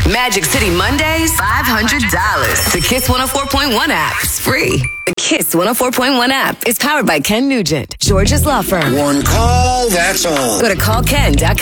Magic City Mondays, $500. The Kiss 104.1 app is free. The Kiss 104.1 app is powered by Ken Nugent, George's Law Firm. One call, that's all. Go to callken.com.